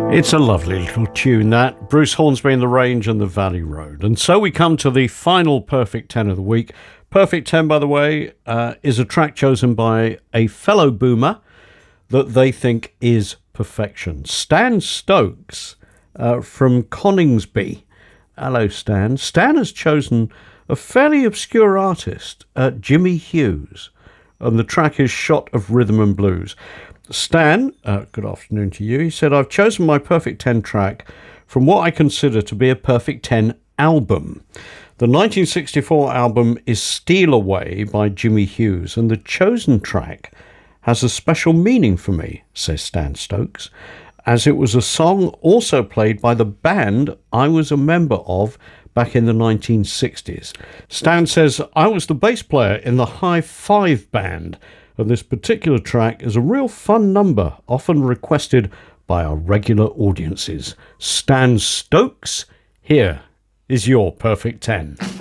It's a lovely little tune, that. Bruce Hornsby and the Range and the Valley Road. And so we come to the final Perfect 10 of the week. Perfect 10, by the way, is a track chosen by a fellow boomer that they think is perfection. Stan Stokes from Coningsby. Hello, Stan. Stan has chosen a fairly obscure artist, Jimmy Hughes, and the track is Shot of Rhythm and Blues. Stan, good afternoon to you. He said, I've chosen my Perfect 10 track from what I consider to be a Perfect 10 album. The 1964 album is Steal Away by Jimmy Hughes, and the chosen track has a special meaning for me, says Stan Stokes, as it was a song also played by the band I was a member of back in the 1960s. Stan says, I was the bass player in the High Five band, and this particular track is a real fun number, often requested by our regular audiences. Stan Stokes, here is your Perfect 10.